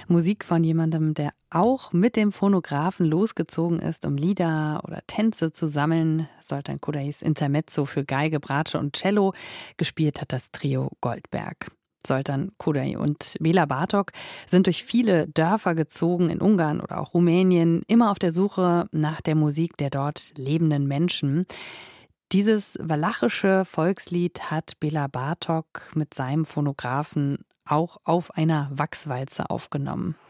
Musik von jemandem, der auch mit dem Phonographen losgezogen ist, um Lieder oder Tänze zu sammeln. Zoltan Kodais Intermezzo für Geige, Bratsche und Cello. Gespielt hat das Trio Goldberg. Zoltan Kodai und Béla Bartók sind durch viele Dörfer gezogen in Ungarn oder auch Rumänien, immer auf der Suche nach der Musik der dort lebenden Menschen. Dieses walachische Volkslied hat Béla Bartók mit seinem Phonographen auch auf einer Wachswalze aufgenommen.